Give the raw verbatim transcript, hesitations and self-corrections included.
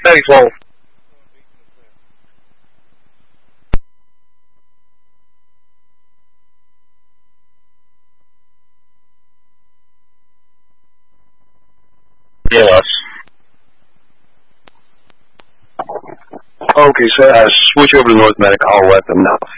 very slow. Yes. Okay, so uh, switch over to North Medic. I'll let them know.